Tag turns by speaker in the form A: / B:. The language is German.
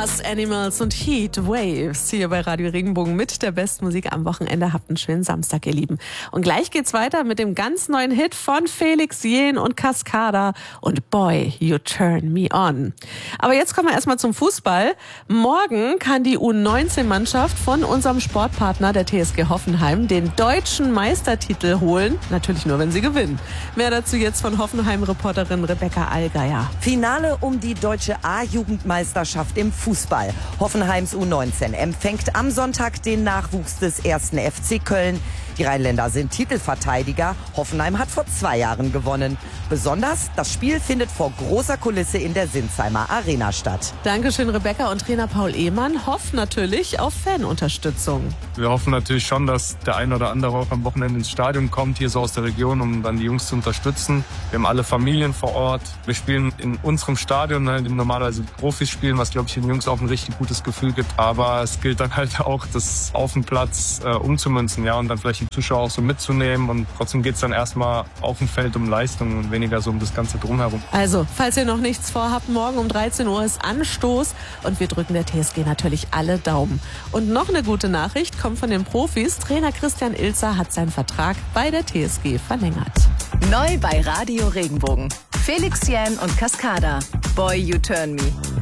A: Glass Animals und Heat Waves hier bei Radio Regenbogen mit der besten Musik am Wochenende. Habt einen schönen Samstag, ihr Lieben. Und gleich geht's weiter mit dem ganz neuen Hit von Felix Jähn und Cascada und Boy, You Turn Me On. Aber jetzt kommen wir erstmal zum Fußball. Morgen kann die U19-Mannschaft von unserem Sportpartner, der TSG Hoffenheim, den deutschen Meistertitel holen. Natürlich nur, wenn sie gewinnen. Mehr dazu jetzt von Hoffenheim-Reporterin Rebecca Allgeier.
B: Finale um die deutsche A-Jugendmeisterschaft im Fußball. Hoffenheims U19 empfängt am Sonntag den Nachwuchs des 1. FC Köln. Die Rheinländer sind Titelverteidiger. Hoffenheim hat vor 2 Jahren gewonnen. Besonders, das Spiel findet vor großer Kulisse in der Sinsheimer Arena statt.
A: Dankeschön, Rebecca. Und Trainer Paul Ehmann hofft natürlich auf Fanunterstützung.
C: Wir hoffen natürlich schon, dass der ein oder andere auch am Wochenende ins Stadion kommt, hier so aus der Region, um dann die Jungs zu unterstützen. Wir haben alle Familien vor Ort. Wir spielen in unserem Stadion, in dem normalerweise Profis spielen, was, glaube ich, den Jungs auch ein richtig gutes Gefühl gibt. Aber es gilt dann halt auch, das auf dem Platz umzumünzen, ja, und dann vielleicht die Zuschauer auch so mitzunehmen. Und trotzdem geht es dann erstmal auf dem Feld um Leistung und weniger so um das Ganze drumherum.
A: Also, falls ihr noch nichts vorhabt, morgen um 13 Uhr ist Anstoß und wir drücken der TSG natürlich alle Daumen. Und noch eine gute Nachricht kommt von den Profis. Trainer Christian Ilzer hat seinen Vertrag bei der TSG verlängert.
D: Neu bei Radio Regenbogen. Felix Jähn und Cascada. Boy, You Turn Me.